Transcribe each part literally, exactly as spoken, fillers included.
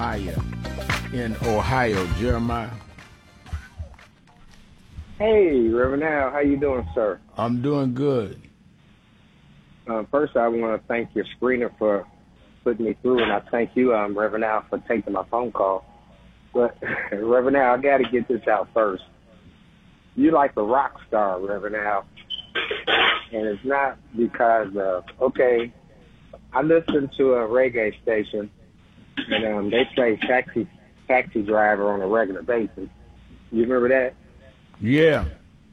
Ohio. In Ohio, Jeremiah. Hey, Reverend Al, how you doing, sir? I'm doing good. Uh, first, I want to thank your screener for putting me through, and I thank you, um, Reverend Al, for taking my phone call. But, Reverend Al, I got to get this out first. You're like a rock star, Reverend Al. And it's not because of, okay, I listen to a reggae station, and um, they play taxi taxi driver on a regular basis. You remember that? Yeah.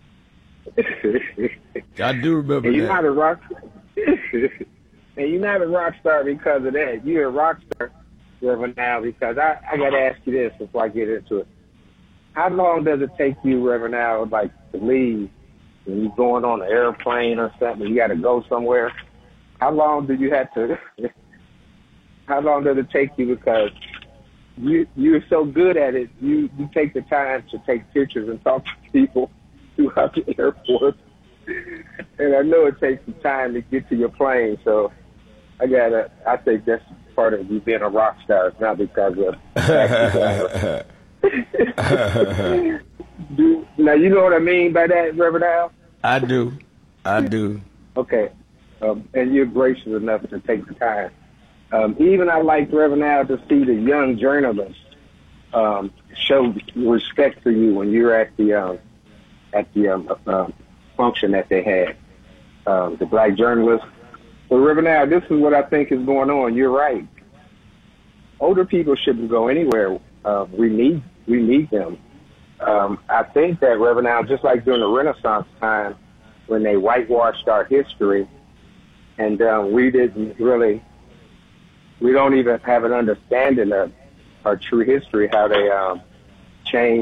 I do remember and you're that. Not a rock and you're not a rock star because of that. You're a rock star, Reverend Al, because I, I got to ask you this before I get into it. How long does it take you, Reverend Al, like, to leave when you're going on an airplane or something, you got to go somewhere? How long do you have to, how long does it take you? Because you, you're so good at it, you, you take the time to take pictures and talk to people throughout the airport. And I know it takes some time to get to your plane, so I got to, I think that's part of you being a rock star. It's not because of taxi do, now, you know what I mean by that, Reverend Al? I do. I do. Okay. Um, and you're gracious enough to take the time. Um, even I like, Reverend Al, to see the young journalists um, show respect for you when you're at the um, at the um, uh, function that they had, um, the black journalists. But, Reverend Al, this is what I think is going on. You're right. Older people shouldn't go anywhere. Uh, we need we need them. Um, I think that, Reverend Al, just like during the Renaissance time, when they whitewashed our history, and um, we didn't really, we don't even have an understanding of our true history, how they um, changed